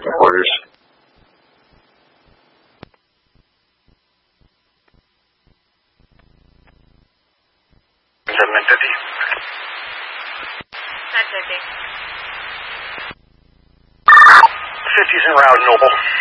headquarters. That's it, Dave. 50's en route, Noble.